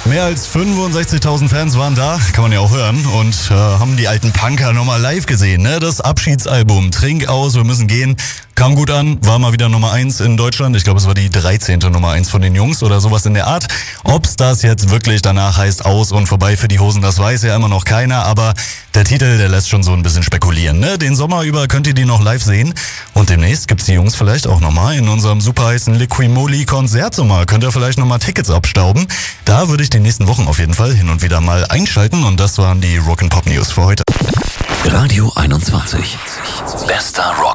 Mehr als 65.000 Fans waren da, kann man ja auch hören, und haben die alten Punker nochmal live gesehen. Ne? Das Abschiedsalbum Trink aus, wir müssen gehen, kam gut an, war mal wieder Nummer 1 in Deutschland. Ich glaube, es war die 13. Nummer 1 von den Jungs oder sowas in der Art. Ob's das jetzt wirklich danach heißt aus und vorbei für die Hosen, das weiß ja immer noch keiner. Aber der Titel, der lässt schon so ein bisschen spekulieren. Ne? Den Sommer über könnt ihr die noch live sehen. Und demnächst gibt's die Jungs vielleicht auch nochmal in unserem super heißen Liquimoli-Konzertsommer. Könnt ihr vielleicht nochmal Tickets abstauben. Da würde ich die nächsten Wochen auf jeden Fall hin und wieder mal einschalten. Und das waren die Rock'n'Pop News für heute. Radio 21. Bester Rock.